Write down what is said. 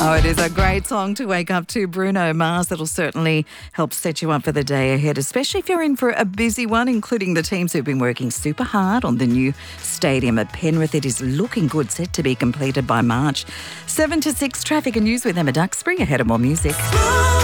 Oh, it is a great song to wake up to, Bruno Mars. That'll certainly help set you up for the day ahead, especially if you're in for a busy one, including the teams who've been working super hard on the new stadium at Penrith. It is looking good, set to be completed by March. 7 to 6, traffic and news with Emma Duxbury ahead of more music.